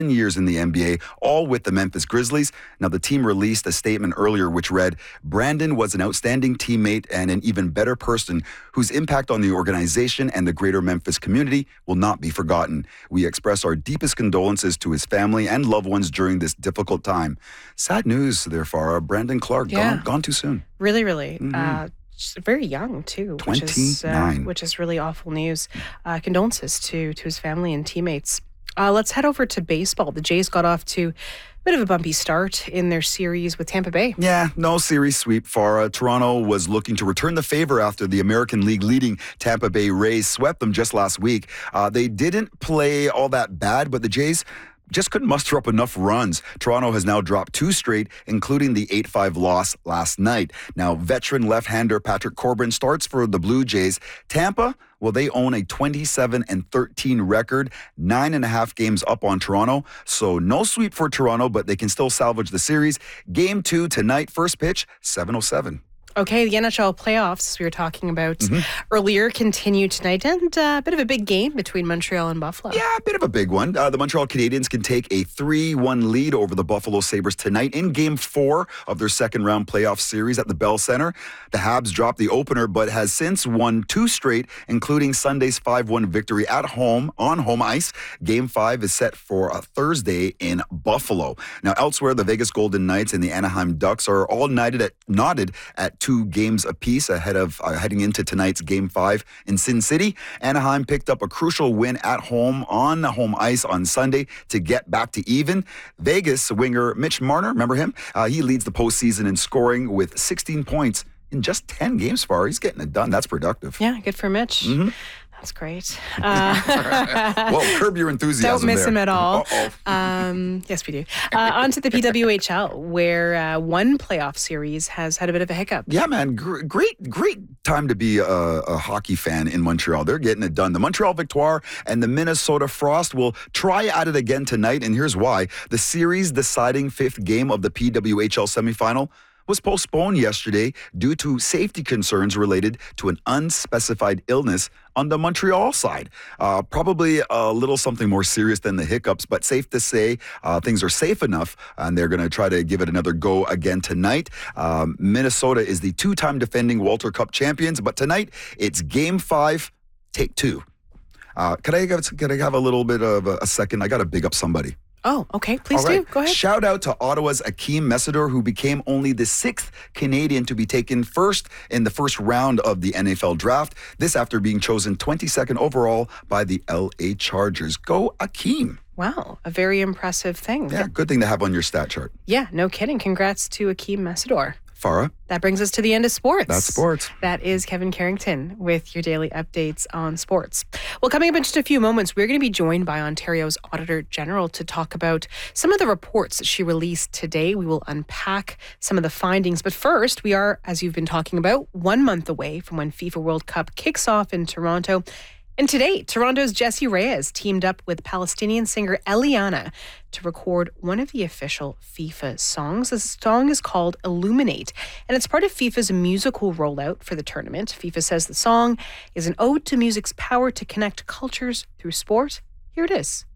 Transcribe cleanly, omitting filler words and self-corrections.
years in the NBA, all with the Memphis Grizzlies. Now, the team released a statement earlier which read, Brandon was an outstanding teammate and an even better person whose impact on the organization and the greater Memphis community will not be forgotten. We express our deepest condolences to his family and loved ones during this difficult time. Sad news there, Farah. Brandon Clark, gone too soon. Really, really. Very young, too. 29. Which is really awful news. Condolences to his family and teammates. Let's head over to baseball. The Jays got off to a bit of a bumpy start in their series with Tampa Bay. Yeah, no series sweep, Farah. Toronto was looking to return the favor after the American League leading Tampa Bay Rays swept them just last week. They didn't play all that bad, but the Jays just couldn't muster up enough runs. Toronto has now dropped 2 straight, including the 8-5 loss last night. Now, veteran left-hander Patrick Corbin starts for the Blue Jays. Tampa, well, they own a 27-13 record, 9.5 games up on Toronto. So no sweep for Toronto, but they can still salvage the series. Game 2 tonight, first pitch, 7:07. Okay, the NHL playoffs we were talking about earlier continue tonight, and a bit of a big game between Montreal and Buffalo. Yeah, a bit of a big one. The Montreal Canadiens can take a 3-1 lead over the Buffalo Sabres tonight in Game 4 of their second-round playoff series at the Bell Center. The Habs dropped the opener, but has since won 2 straight, including Sunday's 5-1 victory at home, on home ice. Game 5 is set for a Thursday in Buffalo. Now, elsewhere, the Vegas Golden Knights and the Anaheim Ducks are all knotted at 2 games apiece ahead of heading into tonight's Game 5 in Sin City. Anaheim picked up a crucial win at home on home ice on Sunday to get back to even. Vegas winger Mitch Marner, remember him? He leads the postseason in scoring with 16 points in just 10 games far. He's getting it done. That's productive. Yeah, good for Mitch. That's great. Well, curb your enthusiasm. Don't miss there. him at all. Uh-oh. Yes, we do. On to the PWHL, where one playoff series has had a bit of a hiccup. Yeah, man. Great time to be a hockey fan in Montreal. They're getting it done. The Montreal Victoire and the Minnesota Frost will try at it again tonight, and here's why. The series deciding 5th game of the PWHL semifinal was postponed yesterday due to safety concerns related to an unspecified illness on the Montreal side. Probably a little something more serious than the hiccups, but safe to say things are safe enough, and they're going to try to give it another go again tonight. Minnesota is the 2-time defending Walter Cup champions, but tonight it's Game 5, take 2. Could I have a little bit of a second? I got to big up somebody. Oh, okay. Please do. Go ahead. Shout out to Ottawa's Akeem Messidor, who became only the 6th Canadian to be taken first in the first round of the NFL draft. This after being chosen 22nd overall by the LA Chargers. Go Akeem. Wow, a very impressive thing. Yeah, good thing to have on your stat chart. Yeah, no kidding. Congrats to Akeem Messidor. Farah. That brings us to the end of sports. That's sports. That is Kevin Carrington with your daily updates on sports. Well, coming up in just a few moments, we're going to be joined by Ontario's Auditor General to talk about some of the reports that she released today. We will unpack some of the findings. But first, we are, as you've been talking about, 1 month away from when FIFA World Cup kicks off in Toronto. And today, Toronto's Jessie Reyez teamed up with Palestinian singer Eliana to record one of the official FIFA songs. The song is called Illuminate, and it's part of FIFA's musical rollout for the tournament. FIFA says the song is an ode to music's power to connect cultures through sport. Here it is.